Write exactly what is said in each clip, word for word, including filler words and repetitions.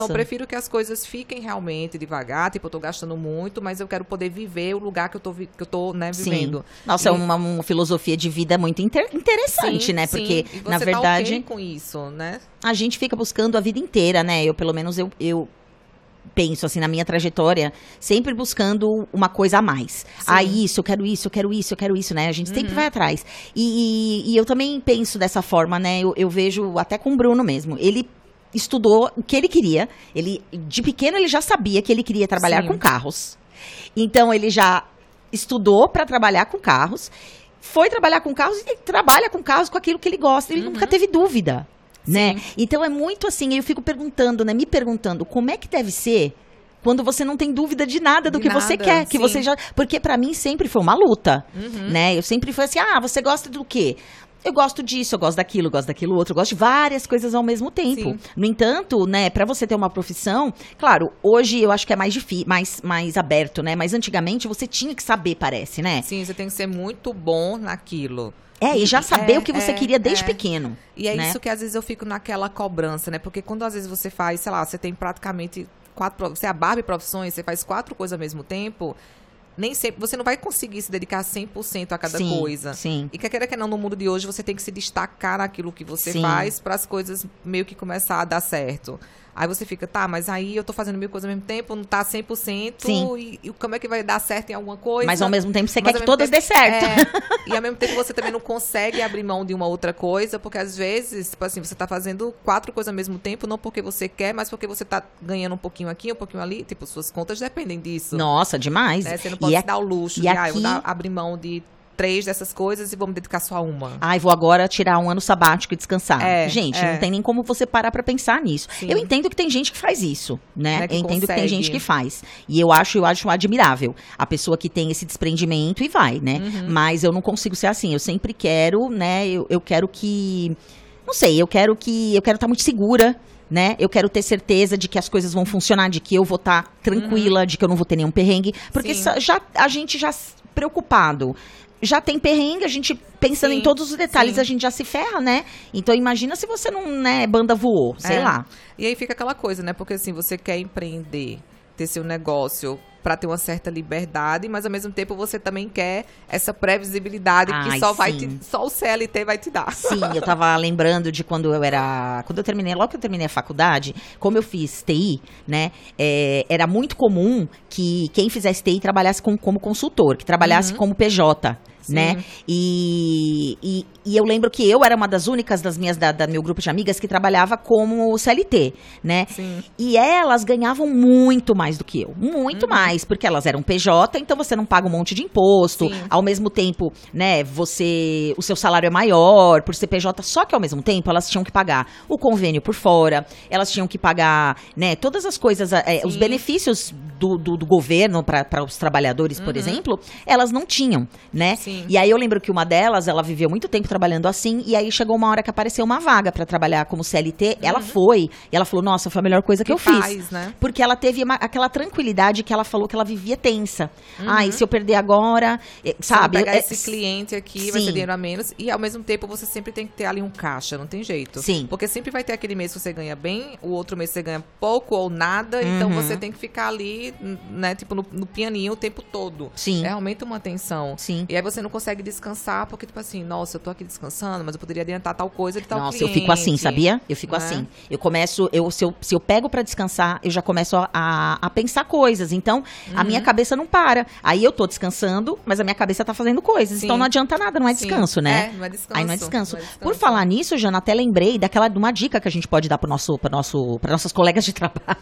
Eu prefiro que as coisas fiquem realmente devagar, tipo, eu tô gastando muito, mas eu quero poder viver o lugar que eu tô, que eu tô né, vivendo. Sim. Nossa, e... é uma, uma filosofia de vida muito inter- interessante, sim, né? Porque, sim. E você na verdade, tá okay com isso, né? A gente fica buscando a vida inteira, né? Eu, pelo menos, eu... eu... penso, assim, na minha trajetória, sempre buscando uma coisa a mais. Sim. Ah, isso, eu quero isso, eu quero isso, eu quero isso, né? A gente uhum. sempre vai atrás. E, e, e eu também penso dessa forma, né? Eu, eu vejo até com o Bruno mesmo. Ele estudou o que ele queria. Ele, de pequeno, ele já sabia que ele queria trabalhar Sim. com carros. Então, ele já estudou para trabalhar com carros. Foi trabalhar com carros e trabalha com carros com aquilo que ele gosta. Ele uhum. nunca teve dúvida. Né? Então é muito assim, eu fico perguntando, né, me perguntando como é que deve ser quando você não tem dúvida de nada do de que nada, você quer, que sim. você já, porque pra mim sempre foi uma luta, uhum. né? Eu sempre fui assim, ah, você gosta do quê? Eu gosto disso, eu gosto daquilo, eu gosto daquilo outro, eu gosto de várias coisas ao mesmo tempo. Sim. No entanto, né, para você ter uma profissão, claro, hoje eu acho que é mais difícil, mais, mais aberto, né? Mas antigamente você tinha que saber, parece, né? Sim, você tem que ser muito bom naquilo. É, e já saber é, o que você é, queria desde é. pequeno. E é né? isso que às vezes eu fico naquela cobrança, né? Porque quando às vezes você faz, sei lá, você tem praticamente quatro, você é a Barbie profissões, você faz quatro coisas ao mesmo tempo, nem sempre, você não vai conseguir se dedicar cem por cento a cada sim, coisa. Sim. E quer queira que não, no mundo de hoje, você tem que se destacar naquilo que você sim. faz para as coisas meio que começar a dar certo. Aí você fica, tá, mas aí eu tô fazendo mil coisas ao mesmo tempo, não tá cem por cento, Sim. E, e como é que vai dar certo em alguma coisa? Mas ao mesmo tempo você mas quer que todas tempo, dê certo. É, e ao mesmo tempo você também não consegue abrir mão de uma outra coisa, porque às vezes, tipo assim, você tá fazendo quatro coisas ao mesmo tempo, não porque você quer, mas porque você tá ganhando um pouquinho aqui, um pouquinho ali, tipo, suas contas dependem disso. Nossa, demais. Né? Você não pode e se dar o luxo e de, aqui... ah, eu vou dar, abrir mão de três dessas coisas e vou me dedicar só a uma. Ai, vou agora tirar um ano sabático e descansar. É, gente, é. não tem nem como você parar pra pensar nisso. Sim. Eu entendo que tem gente que faz isso, né? É que eu entendo consegue. que tem gente que faz. E eu acho, eu acho admirável a pessoa que tem esse desprendimento e vai, né? Uhum. Mas eu não consigo ser assim. Eu sempre quero, né? Eu, eu quero que... Não sei, eu quero que... Eu quero estar muito segura, né? Eu quero ter certeza de que as coisas vão funcionar, de que eu vou estar tranquila, uhum. de que eu não vou ter nenhum perrengue. Porque já, a gente já preocupado... Já tem perrengue, a gente pensando sim, em todos os detalhes, sim. a gente já se ferra, né? Então imagina se você não, né, banda voou, sei é. lá. E aí fica aquela coisa, né? Porque assim, você quer empreender, ter seu negócio para ter uma certa liberdade, mas ao mesmo tempo você também quer essa previsibilidade Ai, que só, vai sim. te, só o C L T vai te dar. Sim, eu tava lembrando de quando eu era... Quando eu terminei, logo que eu terminei a faculdade, como eu fiz T I, né? É, era muito comum que quem fizesse T I trabalhasse com, como consultor, que trabalhasse uhum. como P J. Sim. Né? E, e, e eu lembro que eu era uma das únicas das minhas, da, da meu grupo de amigas que trabalhava como C L T, né? Sim. E elas ganhavam muito mais do que eu, muito uhum. mais, porque elas eram P J, então você não paga um monte de imposto, sim. ao mesmo tempo, né, você, o seu salário é maior por ser P J, só que ao mesmo tempo elas tinham que pagar o convênio por fora, elas tinham que pagar, né, todas as coisas, é, os benefícios do, do, do governo para os trabalhadores, por uhum. exemplo, elas não tinham, né? Sim. E aí eu lembro que uma delas, ela viveu muito tempo trabalhando assim, e aí chegou uma hora que apareceu uma vaga para trabalhar como C L T, uhum. ela foi, e ela falou, nossa, foi a melhor coisa que, que eu faz, fiz. Né? Porque ela teve uma, aquela tranquilidade que ela falou que ela vivia tensa. Uhum. Ah, e se eu perder agora, sabe? Se pegar é, esse cliente aqui, sim. vai ser dinheiro a menos, e ao mesmo tempo você sempre tem que ter ali um caixa, não tem jeito. Sim. Porque sempre vai ter aquele mês que você ganha bem, o outro mês você ganha pouco ou nada, uhum. então você tem que ficar ali, né, tipo no, no pianinho o tempo todo. Sim. É realmente uma tensão. Sim. E aí você não consegue descansar, porque, tipo assim, nossa, eu tô aqui descansando, mas eu poderia adiantar tal coisa de tal nossa, cliente. eu fico assim, sabia? Eu fico né? assim. Eu começo, eu, se, eu, se eu pego pra descansar, eu já começo a, a, a pensar coisas. Então, uhum. a minha cabeça não para. Aí eu tô descansando, mas a minha cabeça tá fazendo coisas. Sim. Então não adianta nada, não é descanso, Sim. né? É, não é descanso. Aí não é descanso. Não é descanso. Por falar nisso, Jana, até lembrei daquela, de uma dica que a gente pode dar pro nosso, pro nosso, pra nossas colegas de trabalho.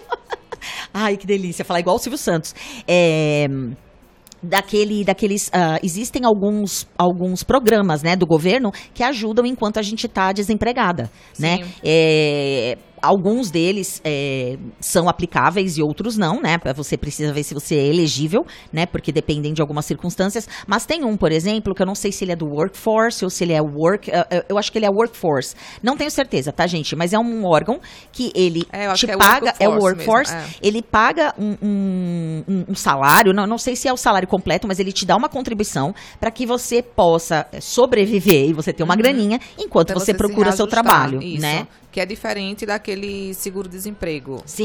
Ai, que delícia, falar igual o Silvio Santos. É... Daquele, daqueles, uh, existem alguns, alguns programas, né, do governo que ajudam enquanto a gente está desempregada, Sim. né? É, alguns deles é, são aplicáveis e outros não, né? Você precisa ver se você é elegível, né? Porque dependem de algumas circunstâncias. Mas tem um, por exemplo, que eu não sei se ele é do Workforce ou se ele é Work... Eu, eu acho que ele é Workforce. Não tenho certeza, tá, gente? Mas é um órgão que ele é, te é paga... É o Workforce. Mesmo, é. Ele paga um, um, um salário, não, não sei se é o salário completo, mas ele te dá uma contribuição para que você possa sobreviver e você ter uma uhum. graninha enquanto Até você, você procura seu trabalho, isso. né? que é diferente daquele seguro-desemprego. Sim.